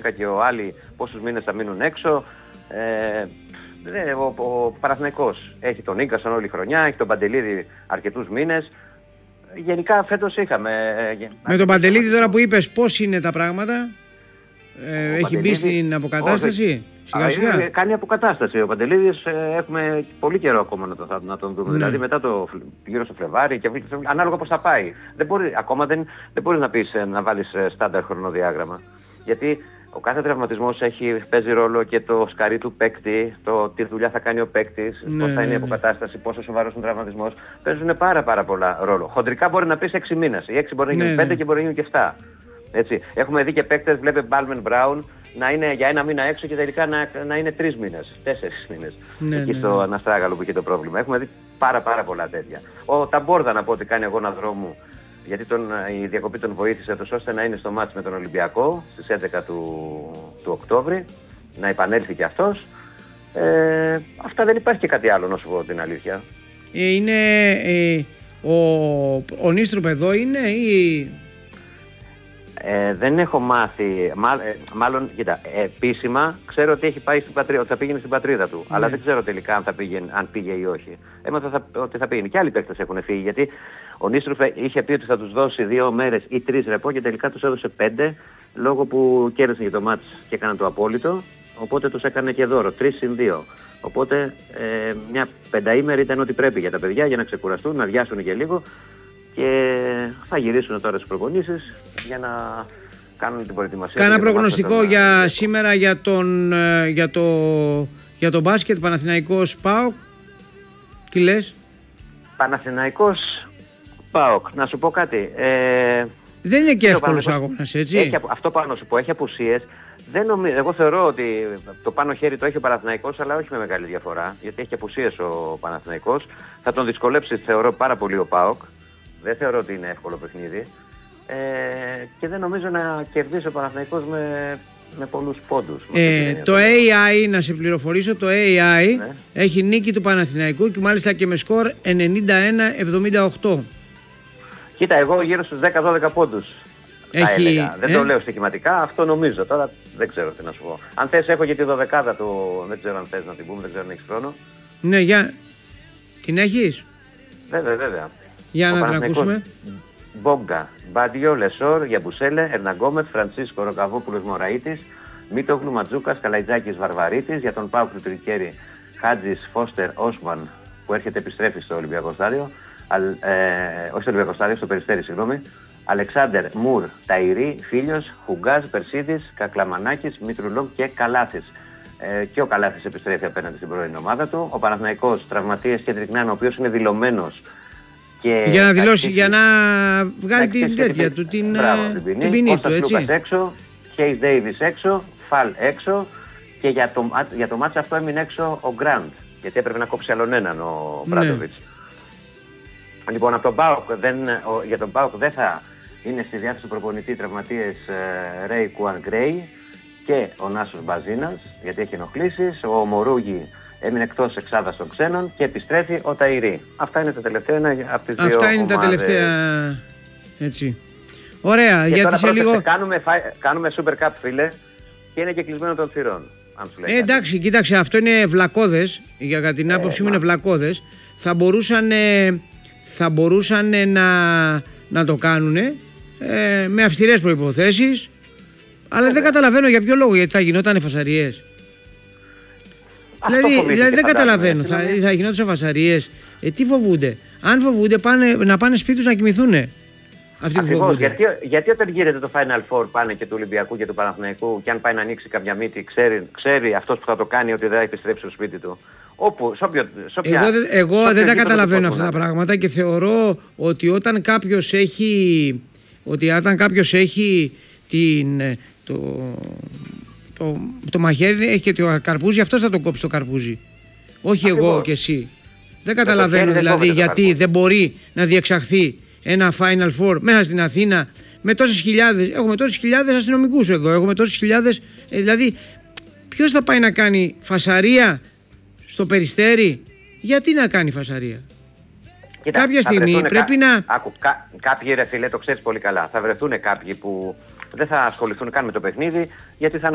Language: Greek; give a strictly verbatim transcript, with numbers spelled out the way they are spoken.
Τσέκα και ο Άλλη πόσους μήνες θα μείνουν έξω. Ε, ο, ο Παναθηναϊκός έχει τον Ίγκασον όλη χρονιά, έχει τον Παντελίδη αρκετούς μήνες. Γενικά φέτος είχαμε... Με τον Παντελίδη τώρα που είπες πώς είναι τα πράγματα, ε, έχει Παντελίδη, μπει στην αποκατάσταση, σιγά σιγά. Κάνει αποκατάσταση ο Παντελίδης, έχουμε πολύ καιρό ακόμα να, το, να τον δούμε, ναι. Δηλαδή μετά το γύρω στο Φλεβάρι και ανάλογα πώς θα πάει. Δεν μπορεί, ακόμα δεν, δεν μπορείς να πεις να βάλεις στάνταρ χρονοδιάγραμμα, γιατί ο κάθε τραυματισμός έχει, παίζει ρόλο και το σκαρί του παίκτη, το τι δουλειά θα κάνει ο παίκτης, ναι, πώς θα είναι η αποκατάσταση, πόσο σοβαρός είναι ο τραυματισμός. Παίζουν πάρα, πάρα πολλά ρόλο. Χοντρικά μπορεί να πεις έξι μήνες. Οι έξι μπορεί να γίνουν ναι, πέντε ναι. και μπορεί να γίνουν και εφτά. Έτσι. Έχουμε δει και παίκτες, βλέπε Μπάλμεν Μπράουν, να είναι για ένα μήνα έξω και τελικά να, να είναι τρεις μήνες, τέσσερις μήνες. Ναι, εκεί ναι, στο ναι. Αναστράγαλο που είχε το πρόβλημα. Έχουμε δει πάρα, πάρα πολλά τέτοια. Ο Ταμπόρδα, να πω ότι κάνει αγώνα δρόμου. Γιατί τον, η διακοπή τον βοήθησε τόσο ώστε να είναι στο μάτς με τον Ολυμπιακό στις έντεκα του, του Οκτώβρη, να επανέλθει και αυτός. Ε, αυτά, δεν υπάρχει και κάτι άλλο, να σου πω την αλήθεια. Ε, είναι ε, ο, ο Νίστρουπ εδώ είναι ή... Ε, δεν έχω μάθει, μά, ε, μάλλον, κοίτα, επίσημα ξέρω ότι έχει πάει στην πατρίδα, ότι θα πήγαινε στην πατρίδα του, ναι. Αλλά δεν ξέρω τελικά αν, θα πήγαινε, αν πήγε ή όχι. Έμαθα θα, ότι θα πήγαινε. Και άλλοι παίκτες έχουν φύγει, γιατί ο Νίστρουφ είχε πει ότι θα τους δώσει δύο μέρες ή τρεις ρεπό και τελικά τους έδωσε πέντε, λόγω που κέρδισαν για το μάτς και έκαναν το απόλυτο, οπότε τους έκανε και δώρο, τρεις συν δύο. Οπότε ε, μια πενταήμερη ήταν ό,τι πρέπει για τα παιδιά, για να ξεκουραστούν, να διάσουν και λίγο. Και θα γυρίσουν τώρα στις προπονήσεις για να κάνουν την προετοιμασία. Κάνα προγνωστικό τον... για σήμερα για τον, για το, για το μπάσκετ, Παναθηναϊκός ΠΑΟΚ. Τι λες? Παναθηναϊκός ΠΑΟΚ, να σου πω κάτι. Ε, δεν είναι και εύκολος αγώνας, έτσι. Έχει, αυτό πάνω να σου πω, έχει απουσίες. Δεν νομίζω, εγώ θεωρώ ότι το πάνω χέρι το έχει ο Παναθηναϊκός, αλλά όχι με μεγάλη διαφορά. Γιατί έχει απουσίες ο Παναθηναϊκός. Θα τον δυσκολέψει, θεωρώ, πάρα πολύ ο ΠΑΟΚ. Δεν θεωρώ ότι είναι εύκολο παιχνίδι ε, και δεν νομίζω να κερδίσει ο Παναθηναϊκός με, με πολλούς πόντους. Ε, το έι άι, να σε πληροφορήσω, το έι άι ναι. έχει νίκη του Παναθηναϊκού και μάλιστα και με σκορ ενενήντα ένα εβδομήντα οκτώ. Κοίτα, εγώ γύρω στους δέκα δώδεκα πόντους έχει, θα έλεγα. Δεν ε? το λέω στοιχηματικά, αυτό νομίζω. Τώρα δεν ξέρω τι να σου πω. Αν θες έχω και τη δωδεκάδα του, δεν ξέρω αν θες να την πούμε, δεν ξέρω αν έχεις χρόνο. Ναι, για... την έχεις? Βέβαια, βέβαια. Για να την ακούσουμε. Μπόγκα, Μπάντιο, Λεσόρ, Γιαμπουσέλε, Ερναγκόμετ, Φραντσίσκο Ροκαβόπουλος Μωραΐτης, Μήτογλου, Ματζούκας, Καλαϊτζάκης, Βαρβαρίτης, για τον Πάουκ του Τρικέρι, Χάτζης, Φώστερ, Όσμαν, που έρχεται επιστρέφει στο Ολυμπιακό Στάδιο, αλ, ε, όχι στο Ολυμπιακό Στάδιο, στο Περιστέρι, συγγνώμη, Αλεξάνδερ, Μουρ, Ταϊρή, Φίλιος, Χουγκάζ, Περσίδης, Κακλαμανάκης, Μητρουλόγκ και Καλάθης. Ε, και ο Καλάθης επιστρέφει απέναντι στην πρώην ομάδα του. Ο Παναθηναϊκός, τραυματίας Κέντρικ Νάν, ο οποίος είναι δηλωμένος. Και για να δηλώσει, για να βγάλει την τέτοια του, την, μπράβο, την ποινή, την ποινή του, έτσι. Λούκας έξω, Χέις Ντέιβις έξω, Φαλ έξω και για το, για το μάτς αυτό έμεινε έξω ο Γκραντ, γιατί έπρεπε να κόψει άλλον έναν ο Μπράντοβιτς. Ναι. Λοιπόν, από τον ΠΑΟΚ, δεν, ο, για τον ΠΑΟΚ δεν θα είναι στη διάθεση του προπονητή τραυματίες ε, Ρέι Κουαν Γκρέι και ο Νάσος Μπαζίνας, γιατί έχει ενοχλήσεις, ο Μορούγι έμεινε εκτός εξάδας των ξένων και επιστρέφει ο Ταϊρή. Αυτά είναι τα τελευταία από τις δύο Αυτά είναι ομάδες. Τα τελευταία, έτσι. Ωραία, και γιατί τώρα σε λίγο... Κάνουμε, κάνουμε Super Cup, φίλε, και είναι και κλεισμένο των θυρών, αν σου λέει. Ε, εντάξει, κοίταξε, αυτό είναι βλακώδες, για την άποψή μου είναι βλακώδες. Θα μπορούσαν, θα μπορούσαν να, να το κάνουν ε, με αυστηρές προϋποθέσεις, αλλά ε, δεν καταλαβαίνω για ποιο λόγο, γιατί θα γινόταν φασαριές. Δηλαδή, δηλαδή δεν καταλαβαίνω, θα, θα γινόντουσαν φασαρίες. Ε, τι φοβούνται? Αν φοβούνται πάνε, να πάνε σπίτι τους να κοιμηθούνε. Ακριβώς, γιατί, γιατί όταν γίνεται το Final Four πάνε και του Ολυμπιακού και του Παναθηναϊκού και αν πάει να ανοίξει κάποια μύτη, ξέρει, ξέρει αυτός που θα το κάνει ότι δεν θα επιστρέψει στο σπίτι του. Όπου, σόπιο, σόπια, εγώ εγώ σόπια δεν τα καταλαβαίνω αυτά τα πράγματα και θεωρώ ότι όταν κάποιος έχει, ότι όταν κάποιος έχει την, το, το, το μαχαίρι, έχει και το καρπούζι, αυτός θα το κόψει το καρπούζι. Όχι ακριβώς. Εγώ και εσύ. Δεν καταλαβαίνω δεν δηλαδή γιατί δεν μπορεί να διεξαχθεί ένα Final Four μέσα στην Αθήνα με τόσες χιλιάδες. Έχουμε τόσες χιλιάδες αστυνομικούς εδώ, έχουμε τόσες χιλιάδες. Ε, δηλαδή, ποιος θα πάει να κάνει φασαρία στο Περιστέρι? Γιατί να κάνει φασαρία? Κοίτα, κάποια στιγμή πρέπει κα... να... Άκου, κα... κάποιοι ρε φίλε, το ξέρεις πολύ καλά, θα βρεθούν κάποιοι που δεν θα ασχοληθούν καν με το παιχνίδι, γιατί θα